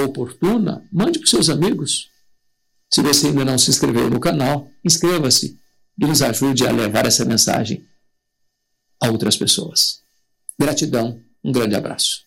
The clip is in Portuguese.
oportuna, mande para os seus amigos. Se você ainda não se inscreveu no canal, inscreva-se e nos ajude a levar essa mensagem a outras pessoas. Gratidão, um grande abraço.